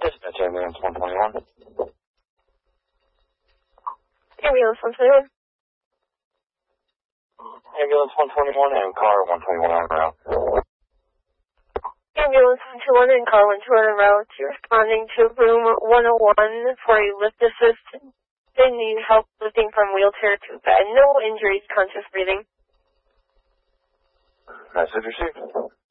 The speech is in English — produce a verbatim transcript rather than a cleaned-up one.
Dispatch ambulance one twenty-one. Ambulance one twenty-one. Ambulance one twenty-one and car one twenty-one on route. Ambulance one twenty-one and car one twenty-one en route. You're responding to room one oh one for a lift assist. They need help lifting from wheelchair to bed. No injuries, conscious breathing. Message received.